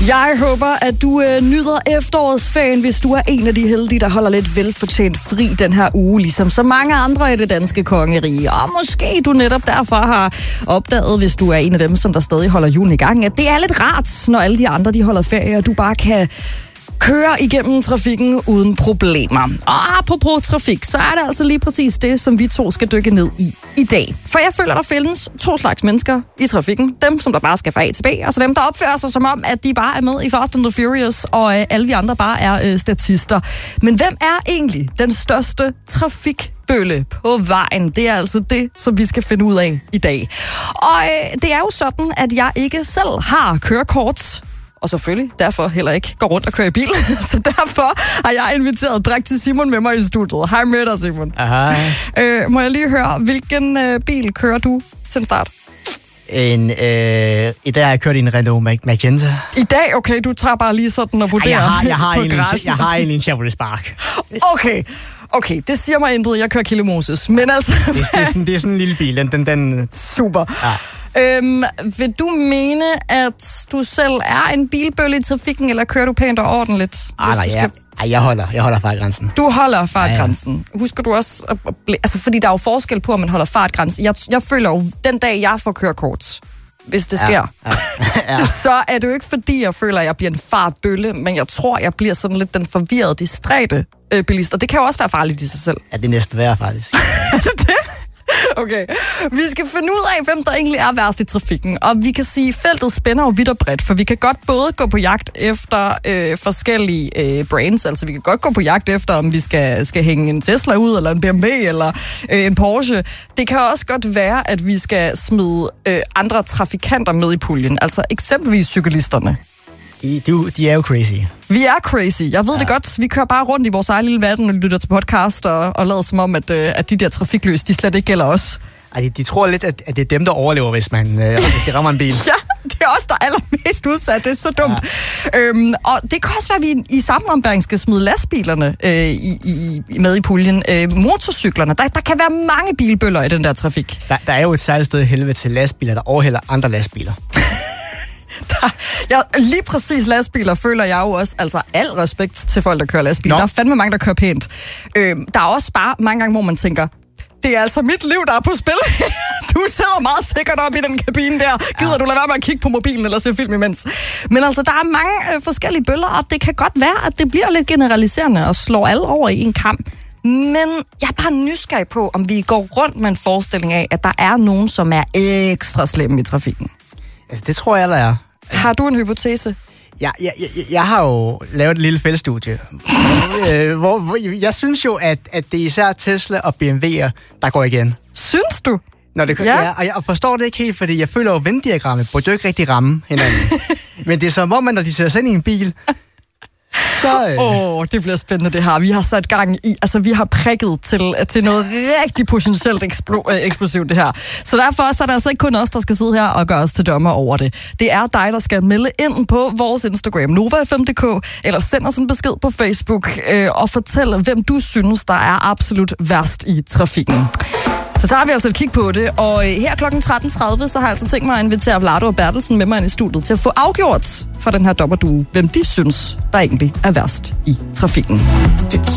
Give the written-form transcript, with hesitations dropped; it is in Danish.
Jeg håber, at du nyder efterårsferien, hvis du er en af de heldige, der holder lidt velfortjent fri den her uge, ligesom så mange andre i det danske kongerige. Og måske du netop derfor har opdaget, hvis du er en af dem, som der stadig holder julen i gang, at det er lidt rart, når alle de andre de holder ferie, og du bare kan køre igennem trafikken uden problemer. Og apropos trafik, så er det altså lige præcis det, som vi to skal dykke ned i dag. For jeg føler, der findes to slags mennesker i trafikken. Dem, som der bare skal fra A til B, og så dem, der opfører sig som om, at de bare er med i Fast and the Furious, og alle vi andre bare er statister. Men hvem er egentlig den største trafikbølle på vejen? Det er altså det, som vi skal finde ud af i dag. Og det er jo sådan, at jeg ikke selv har kørekort, og selvfølgelig derfor heller ikke går rundt og kører i bil. Så derfor har jeg inviteret Praktisk Simon med mig i studiet. Hej med dig, Simon. Hej. Må jeg lige høre, hvilken bil kører du til en start? I dag har jeg kørt i en Renault Magenta. I dag? Okay, du tager bare lige sådan og vurderer jeg har på garagen. Jeg har egentlig en Chevrolet Spark. Okay, det siger mig intet. Jeg kører Kilo Moses. Men altså... Det er sådan en lille bil. Den... Super. Ja. Vil du mene, at du selv er en bilbølle i trafikken, eller kører du pænt og ordentligt? Jeg holder fartgrænsen. Du holder fartgrænsen. Ja. Husker du også... Altså, fordi der er jo forskel på, om man holder fartgrænsen. Jeg føler jo, den dag jeg får kørekort, hvis det sker, så er det jo ikke fordi, jeg føler, at jeg bliver en fartbølle, men jeg tror, jeg bliver sådan lidt den forvirrede, distræte bilist. Og det kan jo også være farligt i sig selv. Ja, det er næsten værre, faktisk. Altså det? Okay. Vi skal finde ud af, hvem der egentlig er værst i trafikken. Og vi kan sige, at feltet spænder jo vidt og bredt, for vi kan godt både gå på jagt efter forskellige brands. Altså vi kan godt gå på jagt efter, om vi skal hænge en Tesla ud, eller en BMW, eller en Porsche. Det kan også godt være, at vi skal smide andre trafikanter med i puljen. Altså eksempelvis cyklisterne. De er jo crazy. Vi er crazy. Jeg ved det godt. Vi kører bare rundt i vores egen lille verden og lytter til podcast og lader som om, at de der trafikløse, de slet ikke gælder os. De tror lidt, at det er dem, der overlever, hvis de rammer en bil. Ja, det er os, der er allermest udsat. Det er så dumt. Ja. Og det kan også være, at vi i samme ombæring skal smide lastbilerne med i puljen. Motorcyklerne. Der kan være mange bilbøller i den der trafik. Der er jo et særligt sted i helvede til lastbiler, der overhælder andre lastbiler. Lige præcis lastbiler føler jeg jo også, altså al respekt til folk, der kører lastbiler. Der er fandme mange, der kører pænt. Der er også bare mange gange, hvor man tænker, det er altså mit liv, der er på spil. Du sidder meget sikkert op i den kabine der. Gider du lade være med at kigge på mobilen eller se film imens? Men altså, der er mange forskellige bøller, og det kan godt være, at det bliver lidt generaliserende og slår alle over i en kamp. Men jeg er bare nysgerrig på, om vi går rundt med en forestilling af, at der er nogen, som er ekstra slemme i trafikken. Altså, det tror jeg, der er. Har du en hypotese? Jeg har jo lavet et lille feltstudie, hvor jeg synes jo, at det er især Tesla og BMW'er, der går igen. Synes du? Når det, og jeg forstår det ikke helt, fordi jeg føler jo, at Venn-diagrammet burde jo ikke rigtig ramme hinanden. Men det er som om, når de sætter sig ind i en bil, så... det bliver spændende det her. Vi har sat gang i, altså vi har prikket til noget rigtig potentielt eksplosivt det her. Så derfor så er det altså ikke kun os, der skal sidde her og gøre os til dommer over det. Det er dig, der skal melde ind på vores Instagram, NovaFM.dk, eller send os en besked på Facebook og fortæl, hvem du synes, der er absolut værst i trafikken. Så tager vi altså et kig på det, og her kl. 13.30, så har jeg altså tænkt mig at invitere Vlado og Bertelsen med mig ind i studiet til at få afgjort for den her dommerdue, hvem de synes, der egentlig er værst i trafikken.